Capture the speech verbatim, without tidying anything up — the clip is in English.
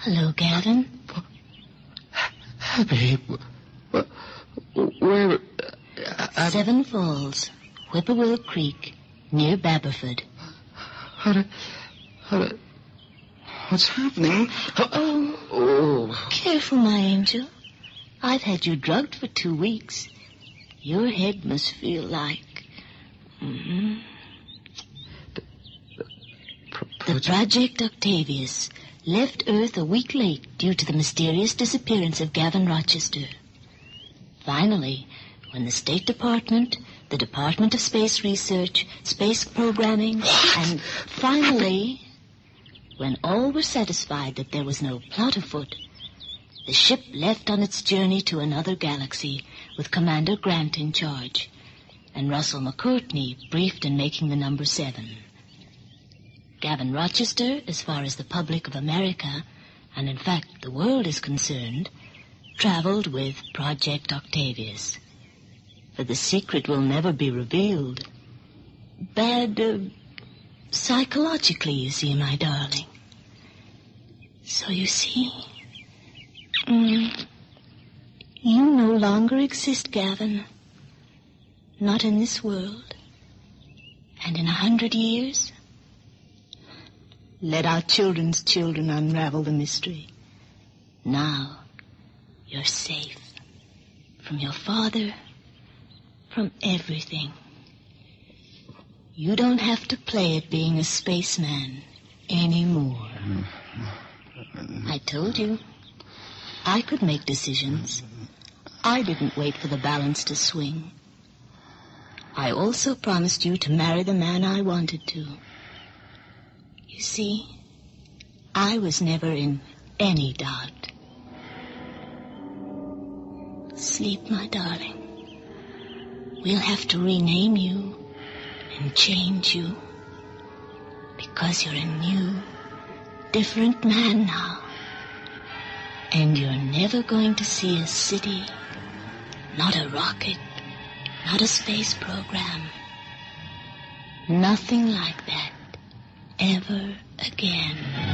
Hello, Gavin. Happy? Where? I... Seven Falls, Whippoorwill Creek, near Baberford. How did... How did... What's happening? Oh. Oh. Careful, my angel. I've had you drugged for two weeks. Your head must feel like... Mm-hmm. The, the, pro- the Project Octavius left Earth a week late due to the mysterious disappearance of Gavin Rochester. Finally, when the State Department, the Department of Space Research, Space Programming, what? and finally, when all were satisfied that there was no plot afoot, the ship left on its journey to another galaxy with Commander Grant in charge, and Russell McCourtney briefed in making the number seven. Gavin Rochester, as far as the public of America, and in fact the world is concerned, traveled with Project Octavius. But the secret will never be revealed. Bad, uh, psychologically, you see, my darling. So you see, mm, you no longer exist, Gavin. Not in this world. And in a hundred years, let our children's children unravel the mystery. Now, you're safe. From your father, from everything. You don't have to play at being a spaceman anymore. I told you, I could make decisions. I didn't wait for the balance to swing. I also promised you to marry the man I wanted to. You see, I was never in any doubt. Sleep, my darling. We'll have to rename you and change you because you're a new, different man now. And you're never going to see a city, not a rocket, not a space program. Nothing like that ever again.